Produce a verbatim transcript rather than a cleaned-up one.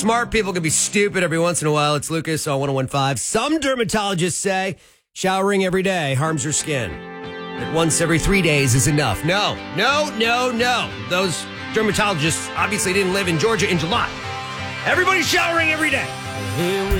Smart people can be stupid every once in a while. It's Lucas on one oh one point five. Some dermatologists say showering every day harms your skin. That once every three days is enough. No, no, no, no. Those dermatologists obviously didn't live in Georgia in July. Everybody's showering every day.